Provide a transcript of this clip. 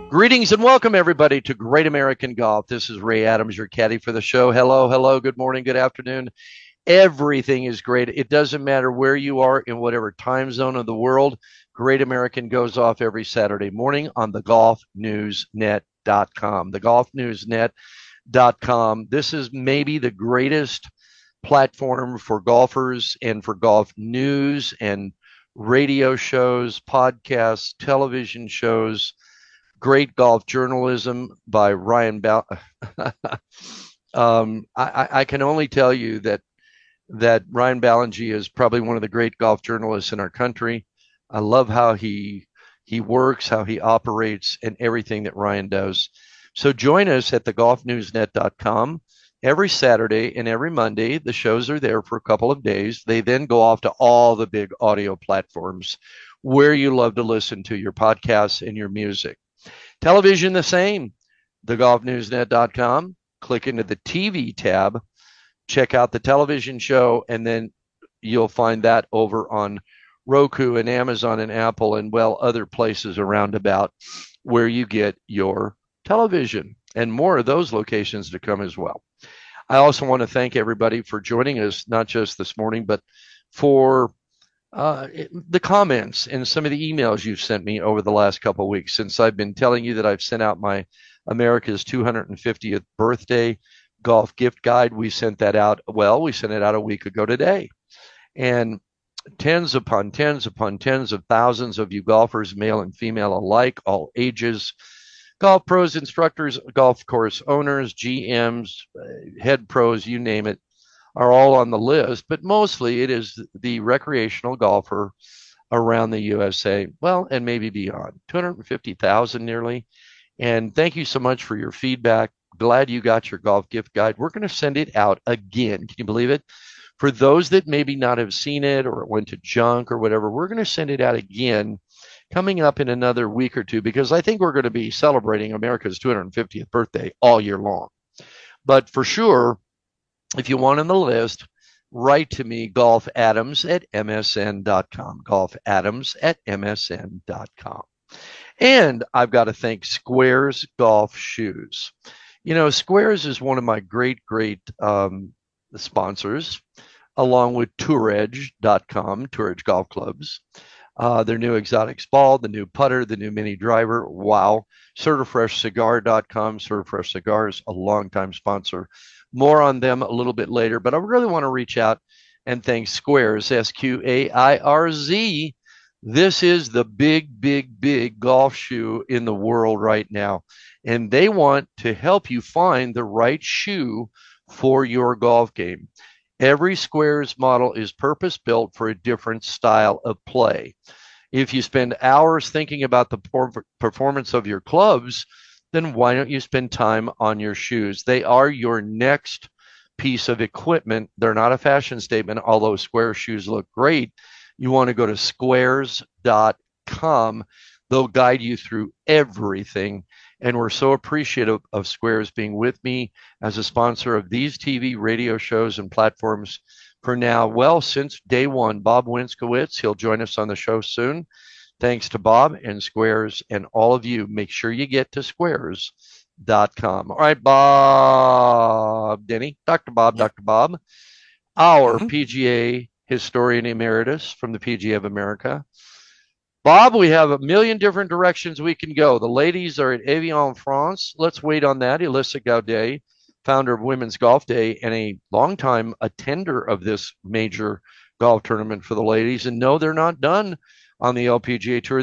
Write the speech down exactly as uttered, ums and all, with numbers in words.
Greetings and welcome, everybody, to Great American Golf. This is Ray Adams, your caddy for the show. Hello, hello, good morning, good afternoon. Everything is great. It doesn't matter where you are in whatever time zone of the world. Great American goes off every Saturday morning on the golf news net dot com. the golf news net dot com. This is maybe the greatest platform for golfers and for golf news and radio shows, podcasts, television shows. Great golf journalism by Ryan Bal. um, I, I can only tell you that that Ryan Ballengee is probably one of the great golf journalists in our country. I love how he he works, how he operates, and everything that Ryan does. So join us at the golf news net dot com every Saturday and every Monday. The shows are there for a couple of days. They then go off to all the big audio platforms where you love to listen to your podcasts and your music. Television, the same. the golf news net dot com. Click into the T V tab, check out the television show, and then you'll find that over on Roku and Amazon and Apple and, well, other places around about where you get your television, and more of those locations to come as well. I also want to thank everybody for joining us, not just this morning, but for uh, the comments and some of the emails you've sent me over the last couple of weeks since I've been telling you that I've sent out my America's two hundred fiftieth birthday golf gift guide. We sent that out. Well, we sent it out a week ago today. And tens upon tens upon tens of thousands of you golfers, male and female alike, all ages, golf pros, instructors, golf course owners, G Ms, head pros, you name it, are all on the list. But mostly it is the recreational golfer around the U S A, well, and maybe beyond, two hundred fifty thousand nearly. And thank you so much for your feedback. Glad you got your golf gift guide. We're going to send it out again. Can you believe it? For those that maybe not have seen it or it went to junk or whatever, we're going to send it out again coming up in another week or two, because I think we're going to be celebrating America's two hundred fiftieth birthday all year long. But for sure, if you want on the list, write to me, golf adams at m s n dot com, golf adams at m s n dot com. And I've got to thank Squares Golf Shoes. You know, Squares is one of my great, great um, sponsors, along with tour edge dot com, Tour Edge Golf Clubs. Uh, their new exotics ball, the new putter, the new mini driver. Wow. Certifresh Cigar dot com. Certifresh Cigars, a longtime sponsor. More on them a little bit later, but I really want to reach out and thank Squares, S Q A I R Z. This is the big, big, big golf shoe in the world right now. And they want to help you find the right shoe for your golf game. Every Squares model is purpose-built for a different style of play. If you spend hours thinking about the performance of your clubs, then why don't you spend time on your shoes? They are your next piece of equipment. They're not a fashion statement, although Squares shoes look great. You want to go to squares dot com. They'll guide you through everything. And we're so appreciative of Squares being with me as a sponsor of these T V, radio shows, and platforms for now, well, since day one. Bob Winskowitz, he'll join us on the show soon. Thanks to Bob and Squares and all of you. Make sure you get to squares dot com. All right, Bob Denny, Doctor Bob, Doctor Bob, our mm-hmm. P G A historian emeritus from the P G A of America. Bob, we have a million different directions we can go. The ladies are at Evian France. Let's wait on that. Elissa Gaudet, founder of Women's Golf Day and a longtime attender of this major golf tournament for the ladies. And no, they're not done on the L P G A Tour.